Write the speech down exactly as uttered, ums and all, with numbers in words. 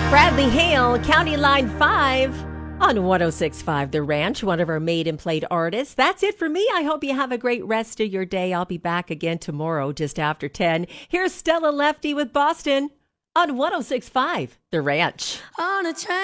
Bradley Hale, County Line five on one oh six point five The Ranch, one of our made and played artists. That's it for me. I hope you have a great rest of your day. I'll be back again tomorrow just after ten. Here's Stella Lefty with Boston on one oh six point five The Ranch. On a train.